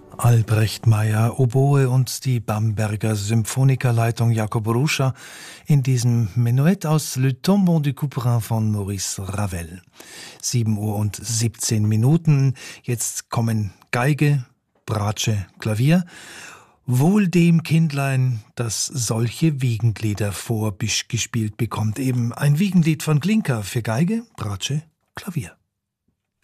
Albrecht Meyer, Oboe und die Bamberger Symphonikerleitung Jakob Ruscha in diesem Menuett aus Le Tombeau du Couperin von Maurice Ravel. 7:17 Uhr. Jetzt kommen Geige, Bratsche, Klavier. Wohl dem Kindlein, das solche Wiegenlieder vorgespielt bekommt. Eben ein Wiegenlied von Glinka für Geige, Bratsche, Klavier.